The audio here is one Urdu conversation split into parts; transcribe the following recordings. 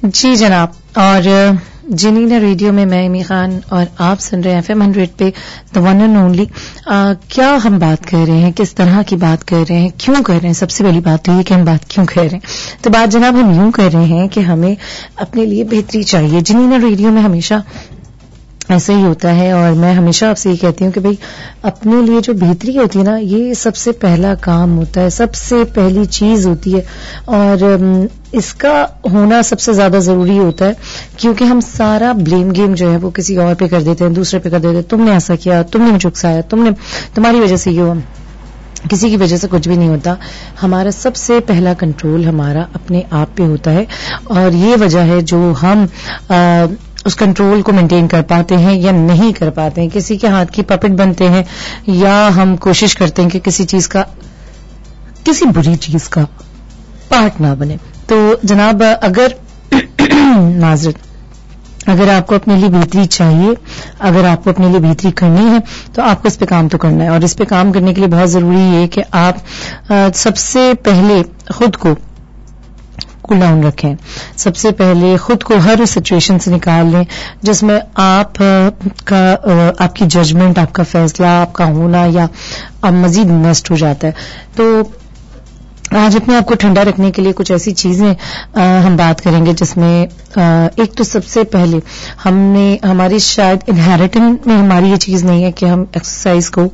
جی جناب, اور جنینا ریڈیو میں میں امی خان اور آپ سن رہے ہیں FM 100 پہ دا ون اینڈ اونلی. کیا ہم بات کر رہے ہیں, کس طرح کی بات کر رہے ہیں, کیوں کر رہے ہیں؟ سب سے پہلی بات تو یہ کہ ہم بات کیوں کر رہے ہیں. تو بات جناب ہم یوں کر رہے ہیں کہ ہمیں اپنے لیے بہتری چاہیے. جنینا ریڈیو میں ہمیشہ ایسا ہی ہوتا ہے, اور میں ہمیشہ آپ سے یہ کہتی ہوں کہ بھئی اپنے لیے جو بہتری ہوتی ہے نا, یہ سب سے پہلا کام ہوتا ہے, سب سے پہلی چیز ہوتی ہے, اور اس کا ہونا سب سے زیادہ ضروری ہوتا ہے, کیونکہ ہم سارا بلیم گیم جو ہے وہ کسی اور پہ کر دیتے ہیں, دوسرے پہ کر دیتے ہیں. تم نے ایسا کیا, تم نے مجھے اکسایا, تمہاری وجہ سے یہ ہوا. کسی کی وجہ سے کچھ بھی نہیں ہوتا. ہمارا سب سے پہلا کنٹرول ہمارا اپنے آپ پہ ہوتا ہے, اور یہ وجہ ہے جو ہم اس کنٹرول کو مینٹین کر پاتے ہیں یا نہیں کر پاتے ہیں. کسی کے ہاتھ کی پپٹ بنتے ہیں, یا ہم کوشش کرتے ہیں کہ کسی بری چیز کا پارٹ نہ بنے. تو جناب اگر معذرت, اگر آپ کو اپنے لیے بہتری چاہیے, اگر آپ کو اپنے لیے بہتری کرنی ہے, تو آپ کو اس پہ کام تو کرنا ہے. اور اس پہ کام کرنے کے لیے بہت ضروری ہے کہ آپ سب سے پہلے خود کو کول ڈاؤن رکھیں. سب سے پہلے خود کو ہر سچویشن سے نکال لیں جس میں آپ کی ججمنٹ, آپ کا فیصلہ, آپ کا ہونا یا مزید انویسٹ ہو جاتا ہے. تو آج اپنے آپ کو ٹھنڈا رکھنے کے لیے کچھ ایسی چیزیں ہم بات کریں گے جس میں ایک تو سب سے پہلے ہماری شاید انہیریٹنس میں ہماری یہ چیز نہیں ہے کہ ہم ایکسرسائز کو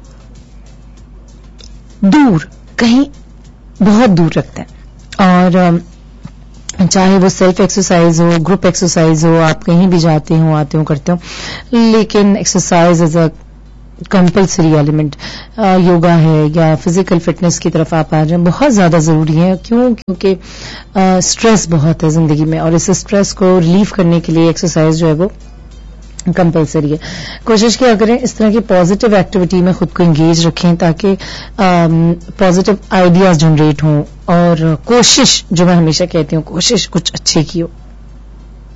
دور, کہیں بہت دور رکھتے ہیں. اور چاہے وہ سیلف ایکسرسائز ہو, گروپ ایکسرسائز ہو, آپ کہیں بھی جاتے ہوں, آتے ہوں, کرتے ہوں, لیکن exercise is a compulsory element. Yoga ہے یا فزیکل فٹنس کی طرف آپ آ جائیں, بہت زیادہ ضروری ہے. کیونکہ اسٹریس بہت ہے زندگی میں, اور اس اسٹریس کو ریلیف کرنے کے لیے ایکسرسائز جو ہے وہ کمپلسری ہے. کوشش کیا کریں اس طرح کی پازیٹیو ایکٹیویٹی میں خود کو انگیج رکھیں تاکہ پازیٹیو آئیڈیاز جنریٹ ہوں. اور کوشش, جو میں ہمیشہ کہتی ہوں, کوشش کچھ اچھے کی ہو.